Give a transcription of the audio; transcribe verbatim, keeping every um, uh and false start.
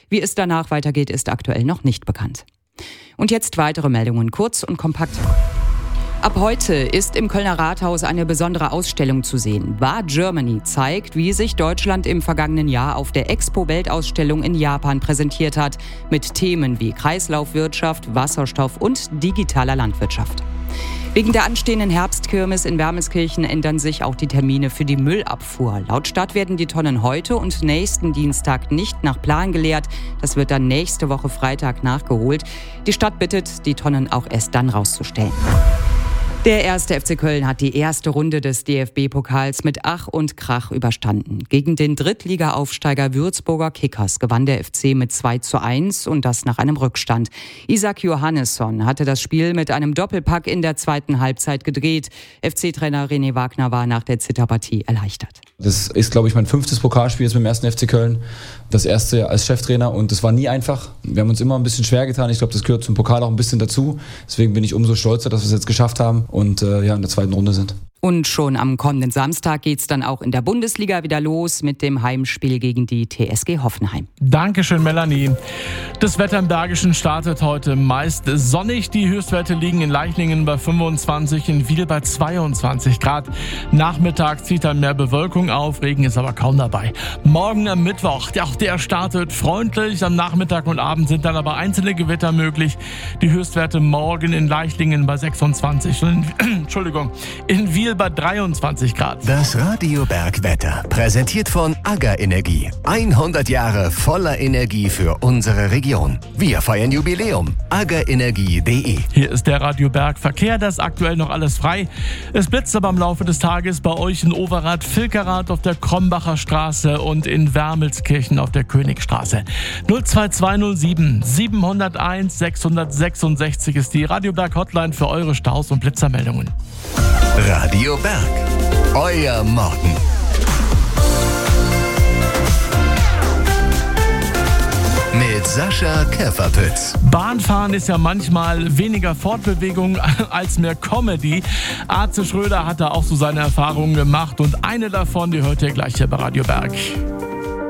Wie es danach weitergeht, ist aktuell noch nicht bekannt. Und jetzt weitere Meldungen, kurz und kompakt. Ab heute ist im Kölner Rathaus eine besondere Ausstellung zu sehen. Bar Germany zeigt, wie sich Deutschland im vergangenen Jahr auf der Expo-Weltausstellung in Japan präsentiert hat, mit Themen wie Kreislaufwirtschaft, Wasserstoff und digitaler Landwirtschaft. Wegen der anstehenden Herbstkirmes in Wermelskirchen ändern sich auch die Termine für die Müllabfuhr. Laut Stadt werden die Tonnen heute und nächsten Dienstag nicht nach Plan geleert. Das wird dann nächste Woche Freitag nachgeholt. Die Stadt bittet, die Tonnen auch erst dann rauszustellen. Der erste F C Köln hat die erste Runde des D F B-Pokals mit Ach und Krach überstanden. Gegen den Drittliga-Aufsteiger Würzburger Kickers gewann der F C mit zwei zu eins und das nach einem Rückstand. Isaac Johannesson hatte das Spiel mit einem Doppelpack in der zweiten Halbzeit gedreht. F C-Trainer René Wagner war nach der Zitterpartie erleichtert. Das ist, glaube ich, mein fünftes Pokalspiel jetzt mit dem ersten F C Köln. Das erste als Cheftrainer und es war nie einfach. Wir haben uns immer ein bisschen schwer getan. Ich glaube, das gehört zum Pokal auch ein bisschen dazu. Deswegen bin ich umso stolzer, dass wir es jetzt geschafft haben und äh, ja, in der zweiten Runde sind. Und schon am kommenden Samstag geht's dann auch in der Bundesliga wieder los mit dem Heimspiel gegen die T S G Hoffenheim. Dankeschön, Melanie. Das Wetter im Bergischen startet heute meist sonnig. Die Höchstwerte liegen in Leichlingen bei fünfundzwanzig, in Wiel bei zweiundzwanzig Grad. Nachmittag zieht dann mehr Bewölkung auf, Regen ist aber kaum dabei. Morgen am Mittwoch, auch der startet freundlich. Am Nachmittag und Abend sind dann aber einzelne Gewitter möglich. Die Höchstwerte morgen in Leichlingen bei sechsundzwanzig. In, Entschuldigung, in Wiel bei dreiundzwanzig Grad. Das Radio Berg Wetter, präsentiert von AGA Energie. hundert Jahre voller Energie für unsere Region. Wir feiern Jubiläum. aga energie punkt de. Hier ist der Radio Berg Verkehr, das ist aktuell noch alles frei. Es blitzt aber im Laufe des Tages bei euch in Overath, Vilkerath auf der Krombacher Straße und in Wermelskirchen auf der Königstraße. null zwei zwei null sieben sieben null eins sechs sechs sechs ist die Radio Berg Hotline für eure Staus- und Blitzermeldungen. Radio Berg, euer Morgen. Mit Sascha Käferpütz. Bahnfahren ist ja manchmal weniger Fortbewegung als mehr Comedy. Arze Schröder hat da auch so seine Erfahrungen gemacht und eine davon, die hört ihr gleich hier bei Radio Berg.